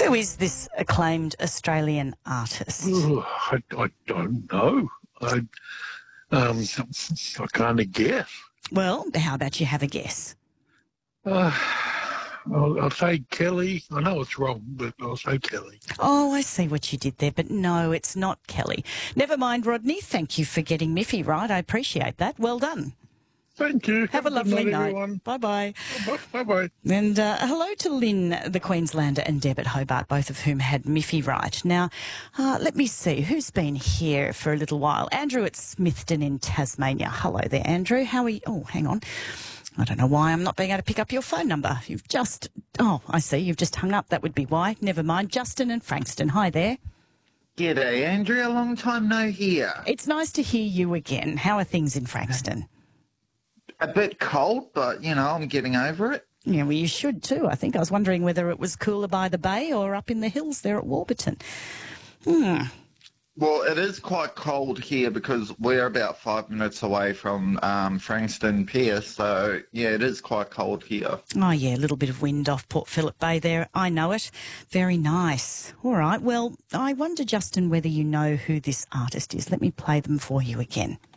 Who is this acclaimed Australian artist? I don't know. I kind of guess. Well, how about you have a guess? I'll say Kelly. I know it's wrong, but I'll say Kelly. Oh, I see what you did there, but no, it's not Kelly. Never mind, Rodney. Thank you for getting Miffy right. I appreciate that. Well done. Thank you. Have a lovely good night. everyone. Bye-bye. Bye-bye. And hello to Lynn, the Queenslander, and Deb at Hobart, both of whom had Miffy right. Now, let me see, who's been here for a little while? Andrew at Smithton in Tasmania. Hello there, Andrew. How are you? Oh, hang on. I don't know why I'm not being able to pick up your phone number. I see, you've just hung up. That would be why. Never mind. Justin and Frankston. Hi there. G'day, Andrea. Long time no hear. It's nice to hear you again. How are things in Frankston? A bit cold, but, I'm getting over it. Yeah, well, you should too. I think I was wondering whether it was cooler by the bay or up in the hills there at Warburton. Well, it is quite cold here because we're about 5 minutes away from Frankston Pier, so, yeah, it is quite cold here. Oh, yeah, a little bit of wind off Port Phillip Bay there. I know it. Very nice. All right, well, I wonder, Justin, whether you know who this artist is. Let me play them for you again.